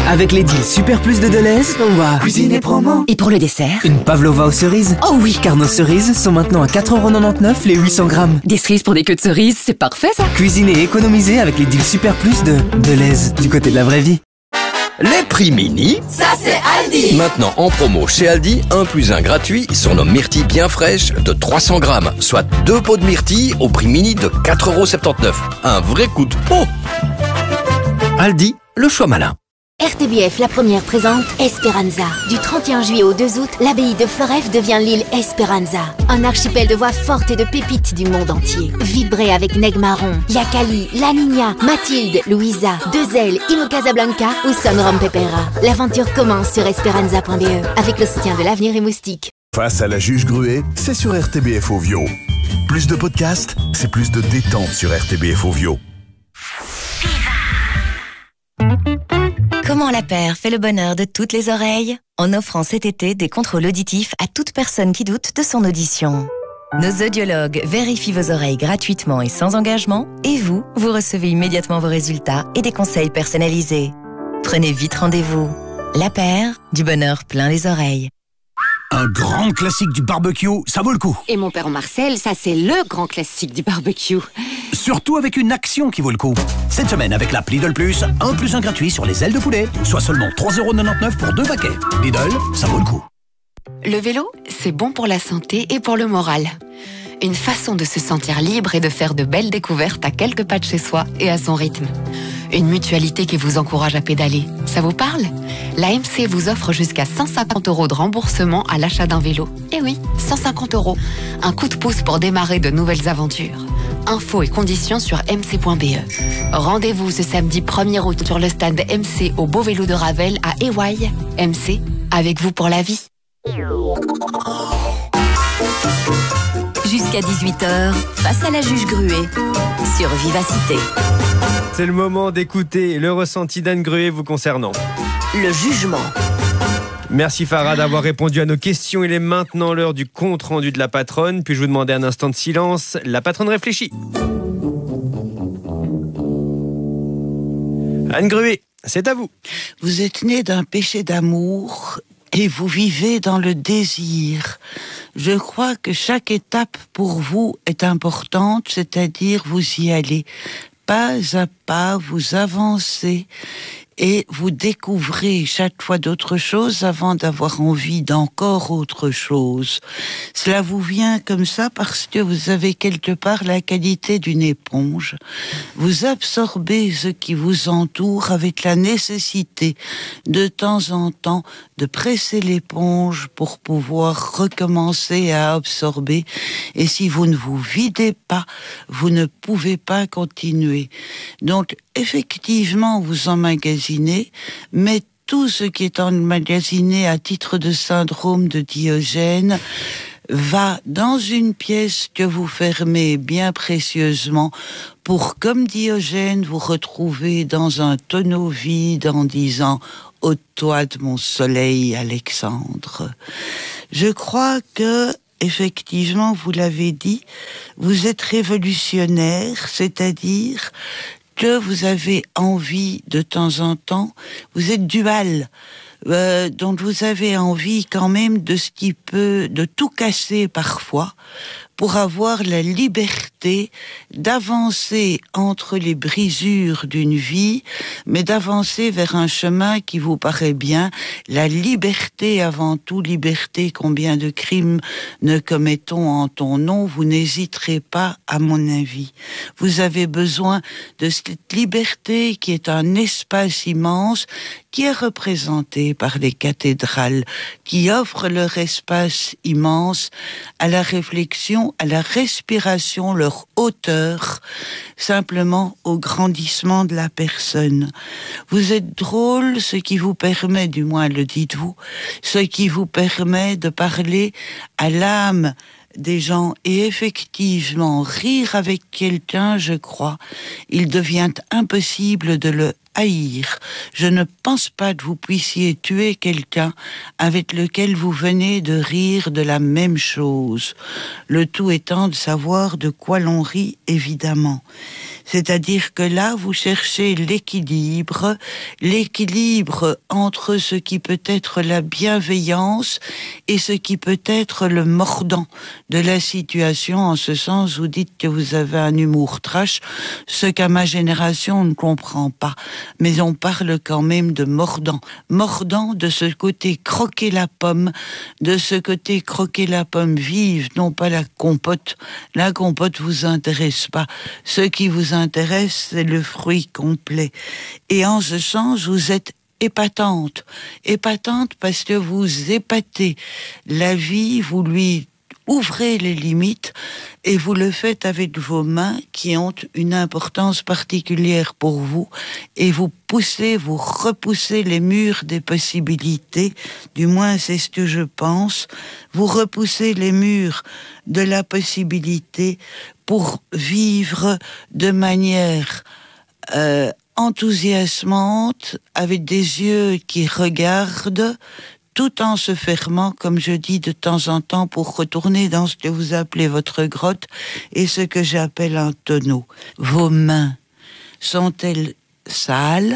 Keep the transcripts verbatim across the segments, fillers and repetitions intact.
Avec les deals Super Plus de Deleuze, on va cuisiner promo. Et pour le dessert? Une pavlova aux cerises. Oh oui! Car nos cerises sont maintenant à quatre euros quatre-vingt-dix-neuf les huit cents grammes. Des cerises pour des queues de cerises, c'est parfait ça! Cuisiner et économiser avec les deals Super Plus de Deleuze, du côté de la vraie vie. Les prix mini, ça c'est Aldi. Maintenant en promo chez Aldi, un plus un gratuit sur nos myrtilles bien fraîches de trois cents grammes, soit deux pots de myrtilles au prix mini de quatre euros soixante-dix-neuf. Un vrai coup de pot. Aldi, le choix malin. R T B F, la première présente Esperanza. Du trente et un juillet au deux août, l'abbaye de Floreffe devient l'île Esperanza. Un archipel de voix fortes et de pépites du monde entier. Vibrez avec Neg Marron, Yakali, La Niña, Mathilde, Louisa, Deux Ailes, Ino Casablanca ou Son Rom Pepera. L'aventure commence sur esperanza point b e avec le soutien de l'Avenir et Moustique. Face à la juge Gruet, c'est sur R T B F Ovio. Plus de podcasts, c'est plus de détente sur R T B F Ovio. Comment la paire fait le bonheur de toutes les oreilles? En offrant cet été des contrôles auditifs à toute personne qui doute de son audition. Nos audiologues vérifient vos oreilles gratuitement et sans engagement, et vous, vous recevez immédiatement vos résultats et des conseils personnalisés. Prenez vite rendez-vous. La paire, du bonheur plein les oreilles. Un grand classique du barbecue, ça vaut le coup. Et mon père Marcel, ça c'est le grand classique du barbecue. Surtout avec une action qui vaut le coup. Cette semaine, avec l'app Lidl Plus, un plus un gratuit sur les ailes de poulet, soit seulement trois euros quatre-vingt-dix-neuf pour deux paquets. Lidl, ça vaut le coup. Le vélo, c'est bon pour la santé et pour le moral. Une façon de se sentir libre et de faire de belles découvertes à quelques pas de chez soi et à son rythme. Une mutualité qui vous encourage à pédaler. Ça vous parle? La M C vous offre jusqu'à cent cinquante euros de remboursement à l'achat d'un vélo. Eh oui, cent cinquante euros. Un coup de pouce pour démarrer de nouvelles aventures. Infos et conditions sur m c point b e. Rendez-vous ce samedi premier août sur le stand M C au Beau Vélo de Ravel à Éwaille. M C, avec vous pour la vie. Jusqu'à dix-huit heures, face à la juge Gruet, sur Vivacité. C'est le moment d'écouter le ressenti d'Anne Gruet vous concernant. Le jugement. Merci Farah d'avoir répondu à nos questions. Il est maintenant l'heure du compte rendu de la patronne. Puis-je vous demander un instant de silence? La patronne réfléchit. Anne Gruet, c'est à vous. Vous êtes né d'un péché d'amour et vous vivez dans le désir. Je crois que chaque étape pour vous est importante, c'est-à-dire vous y allez pas à pas, vous avancez et vous découvrez chaque fois d'autres choses avant d'avoir envie d'encore autre chose. Cela vous vient comme ça parce que vous avez quelque part la qualité d'une éponge. Vous absorbez ce qui vous entoure avec la nécessité de temps en temps de presser l'éponge pour pouvoir recommencer à absorber. Et si vous ne vous videz pas, vous ne pouvez pas continuer. Donc, effectivement, vous emmagasinez, mais tout ce qui est emmagasiné à titre de syndrome de Diogène va dans une pièce que vous fermez bien précieusement pour, comme Diogène, vous retrouver dans un tonneau vide en disant « Ôte-toi de mon soleil, Alexandre ». Je crois que effectivement, vous l'avez dit, vous êtes révolutionnaire, c'est-à-dire que vous avez envie de temps en temps, vous êtes dual, euh, donc vous avez envie quand même de ce qui peut, de tout casser parfois, pour avoir la liberté d'avancer entre les brisures d'une vie, mais d'avancer vers un chemin qui vous paraît bien. La liberté avant tout, liberté, combien de crimes ne commettons en ton nom, vous n'hésiterez pas, à mon avis. Vous avez besoin de cette liberté qui est un espace immense, qui est représenté par les cathédrales, qui offrent leur espace immense à la réflexion, à la respiration, leur hauteur, simplement au grandissement de la personne. Vous êtes drôle, ce qui vous permet, du moins le dites-vous, ce qui vous permet de parler à l'âme des gens, et effectivement, rire avec quelqu'un, je crois, il devient impossible de le haïr. Je ne pense pas que vous puissiez tuer quelqu'un avec lequel vous venez de rire de la même chose. Le tout étant de savoir de quoi l'on rit, évidemment. C'est-à-dire que là, vous cherchez l'équilibre, l'équilibre entre ce qui peut être la bienveillance et ce qui peut être le mordant de la situation. En ce sens, vous dites que vous avez un humour trash, ce qu'à ma génération on ne comprend pas. Mais on parle quand même de mordant. Mordant de ce côté croquer la pomme, de ce côté croquer la pomme vive, non pas la compote. La compote vous intéresse pas. Ce qui vous intéresse, c'est le fruit complet. Et en ce sens, vous êtes épatante. Épatante parce que vous épatez la vie, vous lui ouvrez les limites et vous le faites avec vos mains qui ont une importance particulière pour vous et vous poussez, vous repoussez les murs des possibilités, du moins c'est ce que je pense, vous repoussez les murs de la possibilité pour vivre de manière euh, enthousiasmante, avec des yeux qui regardent, tout en se fermant, comme je dis de temps en temps, pour retourner dans ce que vous appelez votre grotte et ce que j'appelle un tonneau. Vos mains sont-elles sales ?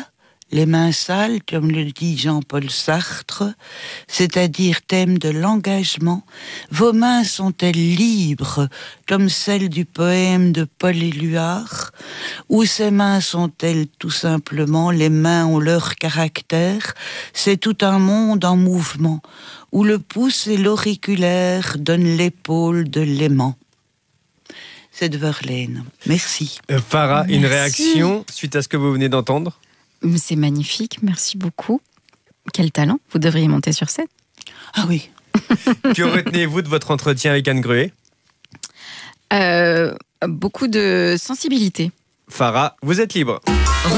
Les mains sales, comme le dit Jean-Paul Sartre, c'est-à-dire thème de l'engagement. Vos mains sont-elles libres, comme celles du poème de Paul Éluard, ou ces mains sont-elles tout simplement, les mains ont leur caractère, c'est tout un monde en mouvement, où le pouce et l'auriculaire donnent l'épaule de l'aimant. C'est de Verlaine. Merci. Euh, Farah, Merci. Une réaction suite à ce que vous venez d'entendre ? C'est magnifique, merci beaucoup. Quel talent, vous devriez monter sur scène. Ah oui. Que retenez-vous de votre entretien avec Anne Gruet ? euh, Beaucoup de sensibilité. Farah, vous êtes libre.